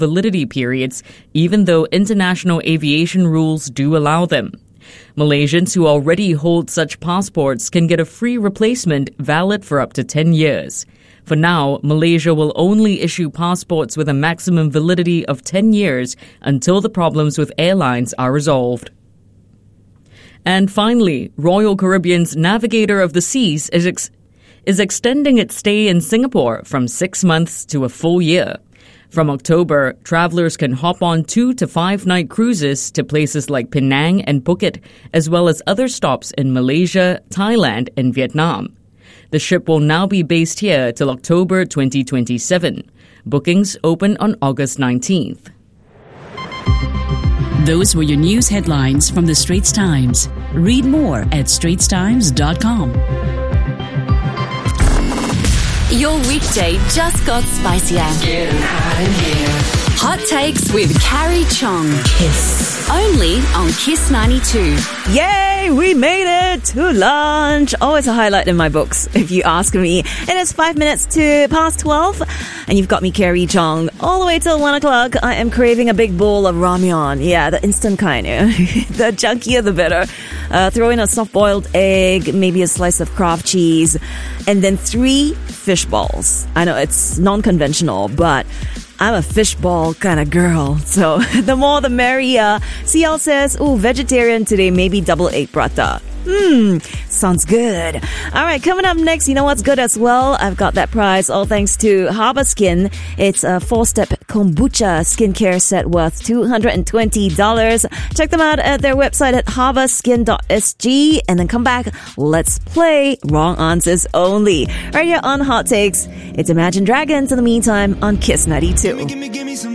validity periods, even though international aviation rules do allow them. Malaysians who already hold such passports can get a free replacement valid for up to 10 years. For now, Malaysia will only issue passports with a maximum validity of 10 years until the problems with airlines are resolved. And finally, Royal Caribbean's Navigator of the Seas is extending its stay in Singapore from 6 months to a full year. From October, travelers can hop on 2 to 5 night cruises to places like Penang and Phuket, as well as other stops in Malaysia, Thailand, and Vietnam. The ship will now be based here till October 2027. Bookings open on August 19th. Those were your news headlines from the Straits Times. Read more at straitstimes.com. Your weekday just got spicier. Getting hot in here. Hot Takes with Carrie Chong. Kiss. Only on Kiss 92. Yay! We made it to lunch. Always a highlight in my books, if you ask me. It is 5 minutes past 12, and you've got me, Carrie Chong, all the way till 1 o'clock. I am craving a big bowl of ramyeon. Yeah, the instant kind. The junkier, the better. Throw in a soft-boiled egg, maybe a slice of Kraft cheese, and then 3 fish balls. I know it's non-conventional, but I'm a fishball kind of girl, so the more the merrier. CL says, vegetarian today, maybe double egg prata. Sounds good. All right, coming up next, you know what's good as well? I've got that prize, all thanks to Harbour Skin. It's a 4-step kombucha skincare set worth $220. Check them out at their website at harbourskin.sg, and then come back. Let's play Wrong Answers Only. Right here on Hot Takes, it's Imagine Dragons in the meantime on Kiss 92.